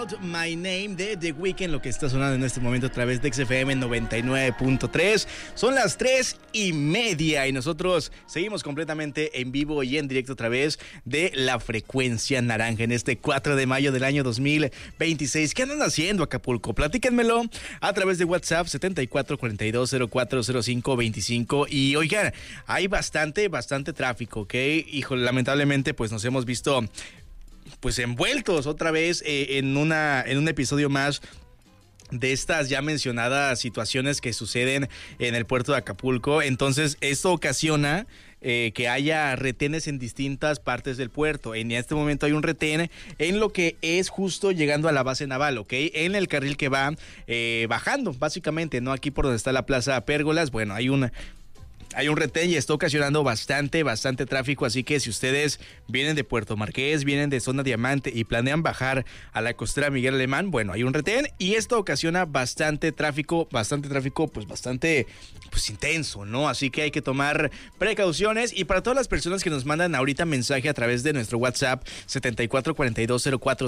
Out My Name de The Weeknd, lo que está sonando en este momento a través de XFM 99.3. Son las 3:30 y nosotros seguimos completamente en vivo y en directo a través de la frecuencia naranja en este 4 de mayo del año 2026. ¿Qué andan haciendo, Acapulco? Platíquenmelo a través de WhatsApp 7442040525. Y oigan, hay bastante tráfico, ¿ok? Híjole, lamentablemente pues nos hemos visto pues envueltos otra vez en un episodio más de estas ya mencionadas situaciones que suceden en el puerto de Acapulco. Entonces esto ocasiona que haya retenes en distintas partes del puerto. En este momento hay un retén en lo que es justo llegando a la base naval, ¿ok? En el carril que va bajando, básicamente, ¿no? Aquí por donde está la Plaza Pérgolas, bueno, hay un retén y está ocasionando bastante tráfico, así que si ustedes vienen de Puerto Marqués, vienen de Zona Diamante y planean bajar a la costera Miguel Alemán, bueno, hay un retén y esto ocasiona bastante tráfico, pues bastante intenso, ¿no? Así que hay que tomar precauciones. Y para todas las personas que nos mandan ahorita mensaje a través de nuestro WhatsApp 744204